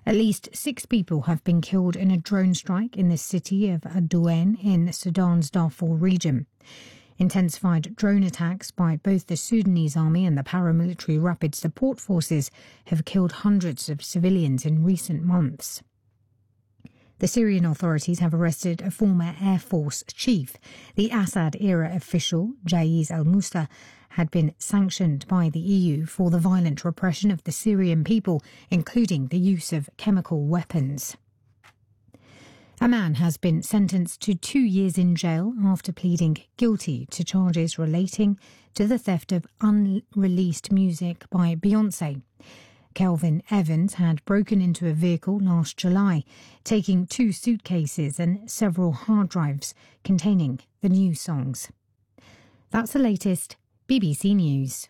At least 6 people have been killed in a drone strike in the city of Adouane in Sudan's Darfur region. Intensified drone attacks by both the Sudanese army and the paramilitary rapid support forces have killed hundreds of civilians in recent months. The Syrian authorities have arrested a former Air Force chief. The Assad-era official, Jaiz al-Musa, had been sanctioned by the EU for the violent repression of the Syrian people, including the use of chemical weapons. A man has been sentenced to 2 years in jail after pleading guilty to charges relating to the theft of unreleased music by Beyoncé. Kelvin Evans had broken into a vehicle last July, taking 2 suitcases and several hard drives containing the new songs. That's the latest BBC News.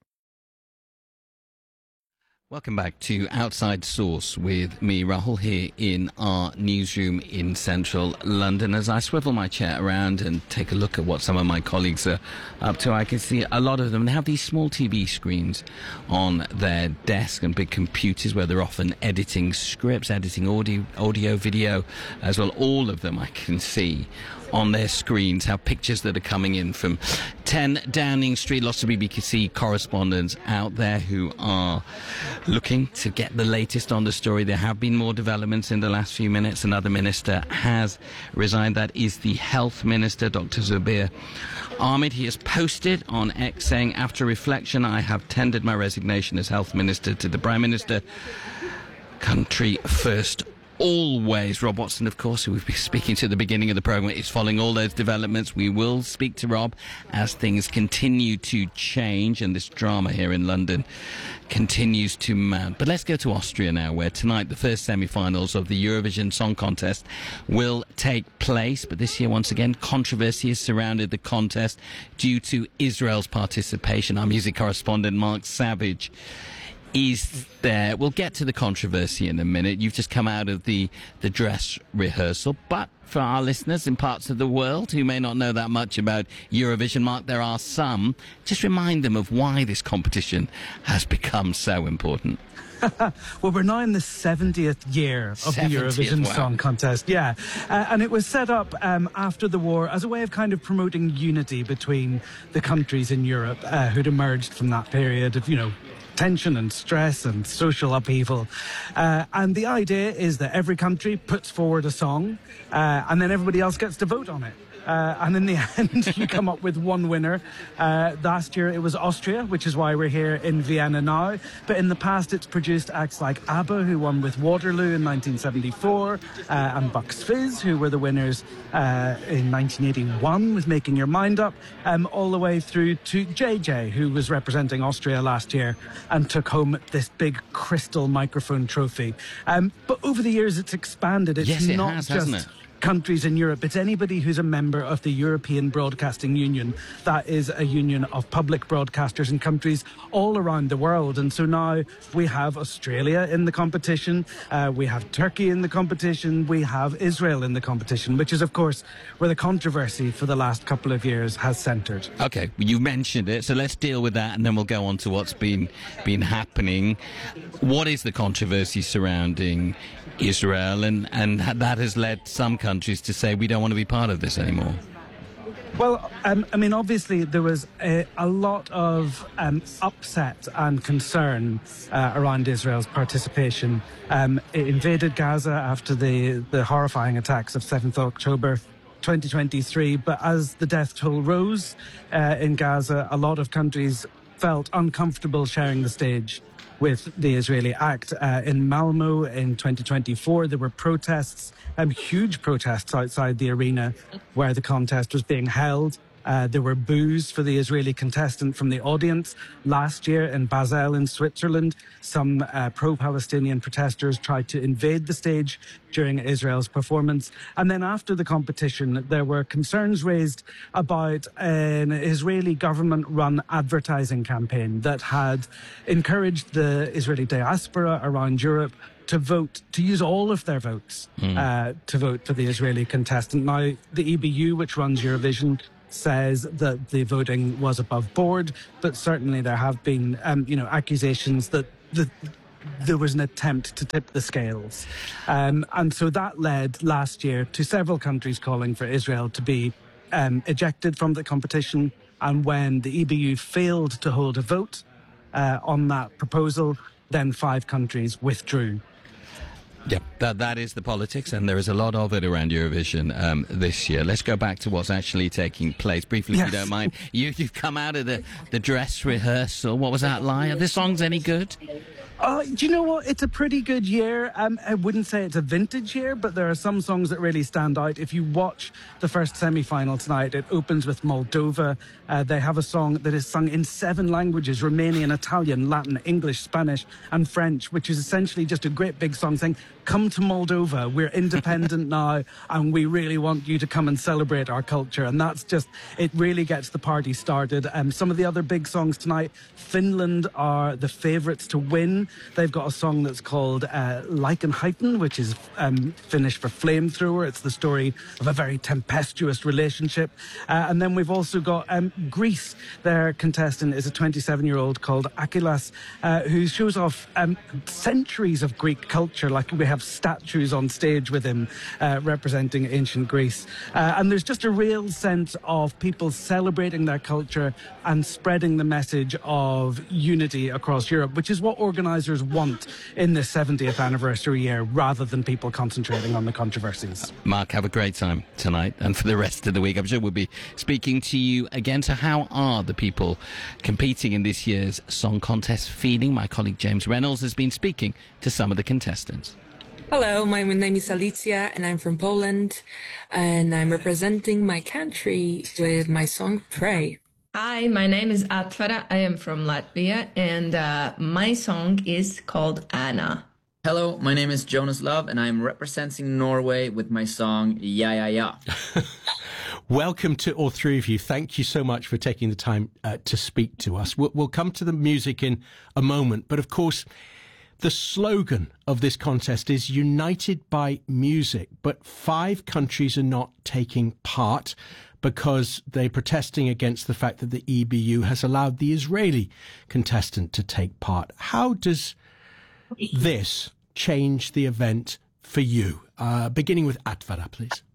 Welcome back to Outside Source with me, Rahul, here in our newsroom in central London. As I swivel my chair around and take a look at what some of my colleagues are up to, I can see a lot of them have these small TV screens on their desk and big computers where they're often editing scripts, editing audio, video as well. All of them I can see on their screens have pictures that are coming in from 10 Downing Street. Lots of BBC correspondents out there who are looking to get the latest on the story. There have been more developments in the last few minutes. Another minister has resigned. That is the Health Minister, Dr. Zubair Ahmed. He has posted on X saying, after reflection, I have tendered my resignation as Health Minister to the Prime Minister. Country first always. Rob Watson, of course, who we've been speaking to at the beginning of the programme, is following all those developments. We will speak to Rob as things continue to change and this drama here in London continues to mount. But let's go to Austria now, where tonight the first semi-finals of the Eurovision Song Contest will take place. But this year, once again, controversy has surrounded the contest due to Israel's participation. Our music correspondent, Mark Savage, is there. We'll get to the controversy in a minute. You've just come out of the dress rehearsal, but for our listeners in parts of the world who may not know that much about Eurovision, Mark, there are some. Just remind them of why this competition has become so important. Well, we're now in the 70th year of the Eurovision Song Contest. Yeah. And it was set up after the war as a way of kind of promoting unity between the countries in Europe who'd emerged from that period of, tension and stress and social upheaval. And the idea is that every country puts forward a song and then everybody else gets to vote on it. And in the end, you come up with one winner. Last year, it was Austria, which is why we're here in Vienna now. But in the past, it's produced acts like ABBA, who won with Waterloo in 1974, and Bucks Fizz, who were the winners in 1981 with Making Your Mind Up, all the way through to JJ, who was representing Austria last year and took home this big crystal microphone trophy. But over the years, it's expanded. It's not just hasn't it? Countries in Europe. It's anybody who's a member of the European Broadcasting Union. That is a union of public broadcasters in countries all around the world. And so now we have Australia in the competition, we have Turkey in the competition, we have Israel in the competition, which is, of course, where the controversy for the last couple of years has centred. OK, you mentioned it, so let's deal with that and then we'll go on to what's been happening. What is the controversy surrounding Israel, and that has led some countries to say we don't want to be part of this anymore? Well, obviously there was a lot of upset and concern around Israel's participation. It invaded Gaza after the horrifying attacks of 7th October 2023, but as the death toll rose in Gaza, a lot of countries felt uncomfortable sharing the stage with the Israeli act. In Malmo in 2024, there were protests, huge protests outside the arena where the contest was being held. There were boos for the Israeli contestant from the audience. Last year in Basel in Switzerland, some pro-Palestinian protesters tried to invade the stage during Israel's performance. And then after the competition, there were concerns raised about an Israeli government-run advertising campaign that had encouraged the Israeli diaspora around Europe to vote, to use all of their votes to vote for the Israeli contestant. Now, the EBU, which runs Eurovision, says that the voting was above board, but certainly there have been, accusations that there was an attempt to tip the scales. And so that led last year to several countries calling for Israel to be ejected from the competition. And when the EBU failed to hold a vote on that proposal, then 5 countries withdrew. Yeah, that is the politics, and there is a lot of it around Eurovision this year. Let's go back to what's actually taking place briefly, if you don't mind. You've come out of the dress rehearsal. What was that like? Are the songs any good? Do you know what? It's a pretty good year. I wouldn't say it's a vintage year, but there are some songs that really stand out. If you watch the first semi-final tonight, it opens with Moldova. They have a song that is sung in 7 languages: Romanian, Italian, Latin, English, Spanish, and French, which is essentially just a great big song saying, come to Moldova, we're independent now, and we really want you to come and celebrate our culture. And that's just, it really gets the party started. Some of the other big songs tonight, Finland are the favourites to win. They've got a song that's called Likenheiten, which is Finnish for flamethrower. It's the story of a very tempestuous relationship. And then we've also got Greece. Their contestant is a 27-year-old called Akilas, who shows off centuries of Greek culture. Like, we have statues on stage with him representing ancient Greece. And there's just a real sense of people celebrating their culture and spreading the message of unity across Europe, which is what organisers want in this 70th anniversary year, rather than people concentrating on the controversies. Mark, have a great time tonight and for the rest of the week. I'm sure we'll be speaking to you again. So how are the people competing in this year's song contest feeling? My colleague James Reynolds has been speaking to some of the contestants. Hello, my name is Alicia and I'm from Poland, and I'm representing my country with my song Pray. Hi, my name is Atvara. I am from Latvia, and my song is called Anna. Hello, my name is Jonas Love, and I'm representing Norway with my song Ya Ya Ya. Welcome to all 3 of you. Thank you so much for taking the time to speak to us. We'll come to the music in a moment, but of course, the slogan of this contest is United by Music, but 5 countries are not taking part because they're protesting against the fact that the EBU has allowed the Israeli contestant to take part. How does this change the event for you? Beginning with Atvara, please.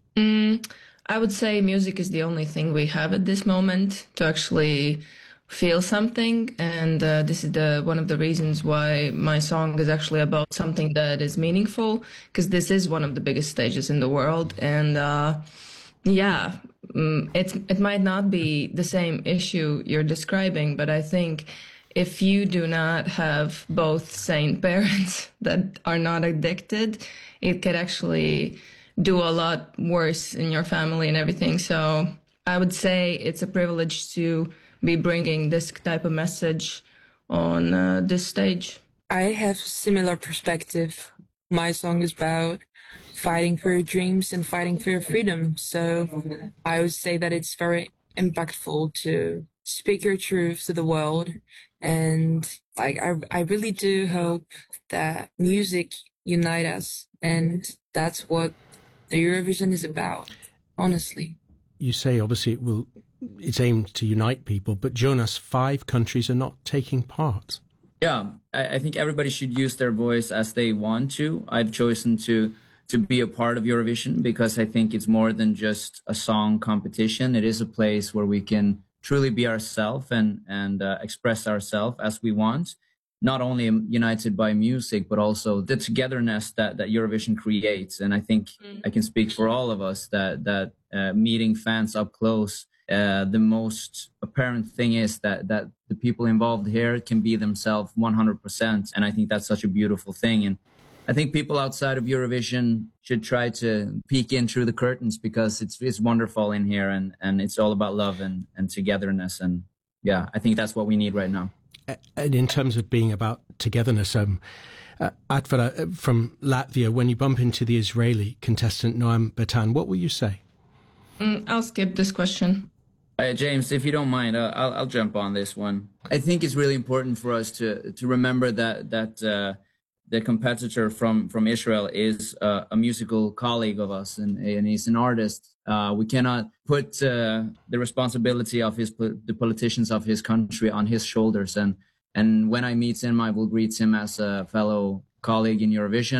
I would say music is the only thing we have at this moment to actually feel something, and this is one of the reasons why my song is actually about something that is meaningful, because this is one of the biggest stages in the world, and it might not be the same issue you're describing, but I think if you do not have both sane parents that are not addicted, it could actually do a lot worse in your family and everything. So I would say it's a privilege to be bringing this type of message on this stage. I have similar perspective. My song is about fighting for your dreams and fighting for your freedom. So I would say that it's very impactful to speak your truth to the world. And I really do hope that music unite us. And that's what the Eurovision is about, honestly. You say, obviously, it's aimed to unite people, but Jonas, 5 countries are not taking part. Yeah, I think everybody should use their voice as they want to. I've chosen to be a part of Eurovision because I think it's more than just a song competition. It is a place where we can truly be ourselves and express ourselves as we want. Not only united by music, but also the togetherness that Eurovision creates. And I think I can speak for all of us that meeting fans up close, the most apparent thing is that the people involved here can be themselves 100%. And I think that's such a beautiful thing. And I think people outside of Eurovision should try to peek in through the curtains because it's wonderful in here and it's all about love and togetherness. And yeah, I think that's what we need right now. And in terms of being about togetherness, Atvara from Latvia, when you bump into the Israeli contestant Noam Betan, what will you say? I'll skip this question. James, if you don't mind, I'll jump on this one. I think it's really important for us to remember that the competitor from Israel is a musical colleague of us, and he's an artist. We cannot put the responsibility of the politicians of his country on his shoulders. And And when I meet him, I will greet him as a fellow colleague in Eurovision.